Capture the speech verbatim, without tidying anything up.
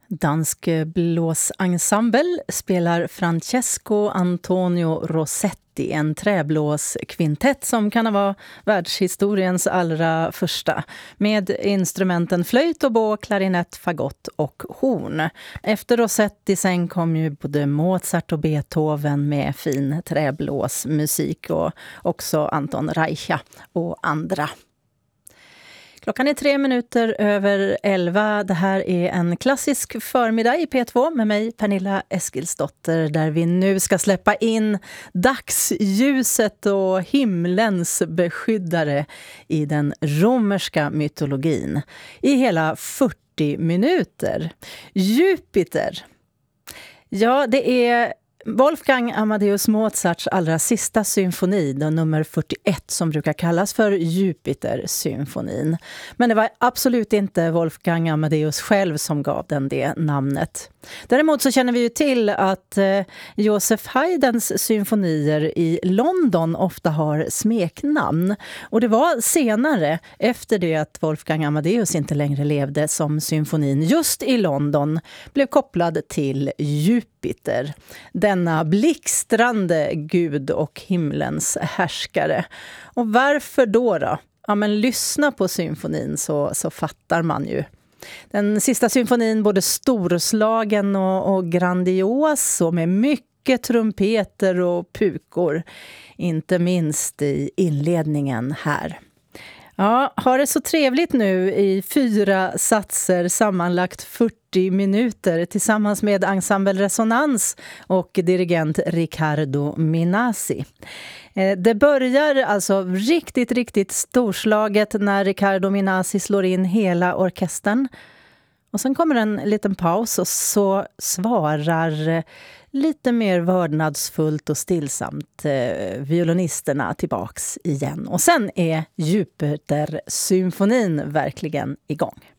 Dansk blåsensemble spelar Francesco Antonio Rossetti, en träblåskvintett som kan vara världshistoriens allra första, med instrumenten flöjt, oboe, klarinett, fagott och horn. Efter Rossetti sen kom ju både Mozart och Beethoven med fin träblåsmusik, och också Anton Reicha och andra. Klockan är tre minuter över elva. Det här är en klassisk förmiddag i P två med mig, Pernilla Eskilsdotter, där vi nu ska släppa in dagsljuset och himlens beskyddare i den romerska mytologin i hela fyrtio minuter. Jupiter. Ja, det är Wolfgang Amadeus Mozarts allra sista symfoni, den nummer fyrtioett, som brukar kallas för Jupiter-symfonin. Men det var absolut inte Wolfgang Amadeus själv som gav den det namnet. Däremot så känner vi ju till att eh, Joseph Haydns symfonier i London ofta har smeknamn. Och det var senare, efter det att Wolfgang Amadeus inte längre levde, som symfonin just i London blev kopplad till Jupiter. Denna blixtrande gud och himlens härskare. Och varför då då? Ja, men lyssna på symfonin så, så fattar man ju. Den sista symfonin, både storslagen och, och grandios, och med mycket trumpeter och pukor. Inte minst i inledningen här. Ja, har det så trevligt nu i fyra satser, sammanlagt fyrtio minuter, tillsammans med Ensemble Resonans och dirigent Riccardo Minasi. Det börjar alltså riktigt, riktigt storslaget när Riccardo Minasi slår in hela orkestern. Och sen kommer en liten paus och så svarar lite mer vördnadsfullt och stillsamt eh, violinisterna tillbaks igen. Och sen är Jupiter-symfonin verkligen igång.